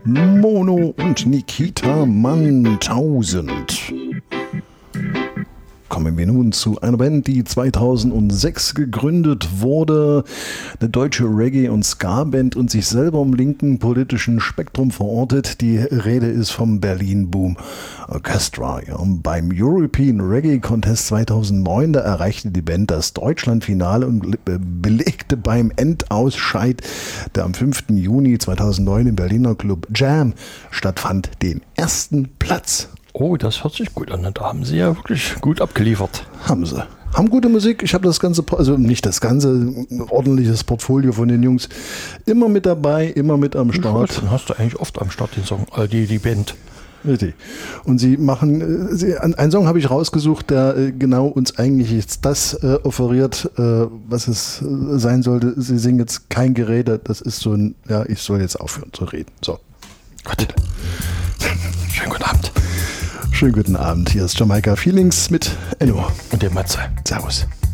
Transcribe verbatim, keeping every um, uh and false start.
Mono und Nikita Mantausend. Kommen wir nun zu einer Band, die zweitausendsechs gegründet wurde. Eine deutsche Reggae- und Ska-Band und sich selber im linken politischen Spektrum verortet. Die Rede ist vom Berlin Boom Orchestra. Ja, beim European Reggae Contest zweitausendneun, da erreichte die Band das Deutschlandfinale und belegte beim Endausscheid, der am fünften Juni zweitausendneun im Berliner Club Jam stattfand, den ersten Platz. Oh, das hört sich gut an. Da haben sie ja wirklich gut abgeliefert. Haben sie. Haben gute Musik. Ich habe das ganze, also nicht das ganze, ein ordentliches Portfolio von den Jungs immer mit dabei, immer mit am Start. Dann hast du eigentlich oft am Start den Song, äh, die, die Band. Richtig. Und sie machen, sie, einen Song habe ich rausgesucht, der äh, genau uns eigentlich jetzt das äh, offeriert, äh, was es äh, sein sollte. Sie singen jetzt kein Gerede, das ist so ein, ja, ich soll jetzt aufhören zu reden. So. Gut. Schönen guten Abend. Schönen guten Abend, hier ist Jamaika Feelings mit Enno. Und der Matze. Servus.